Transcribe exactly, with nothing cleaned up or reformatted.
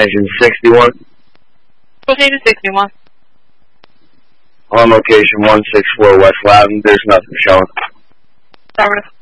Engine sixty-one. Location sixty-one. On location one six four West Loudon. There's nothing showing. Affirmative.